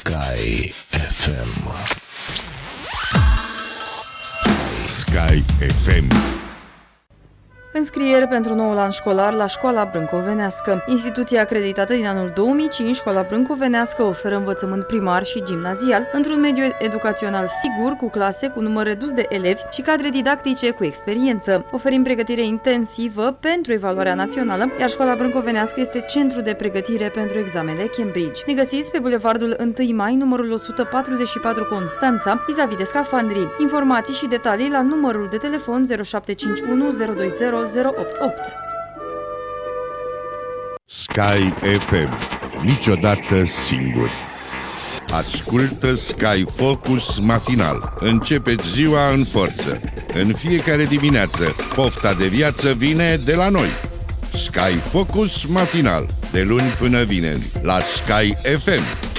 Sky FM. Sky FM. Înscriere pentru noul an școlar la Școala Brâncovenească. Instituția acreditată din anul 2005, Școala Brâncovenească oferă învățământ primar și gimnazial într-un mediu educațional sigur, cu clase cu număr redus de elevi și cadre didactice cu experiență. Oferim pregătire intensivă pentru evaluarea națională, iar Școala Brâncovenească este centru de pregătire pentru examenele Cambridge. Ne găsiți pe Bulevardul 1 Mai, numărul 144 Constanța, vis-a-vis de scafandrii. Informații și detalii la numărul de telefon 0751 020 088. Sky FM. Niciodată singur. Ascultă Sky Focus matinal. Începeți ziua în forță. În fiecare dimineață, pofta de viață vine de la noi. Sky Focus matinal. De luni până vineri. La Sky FM.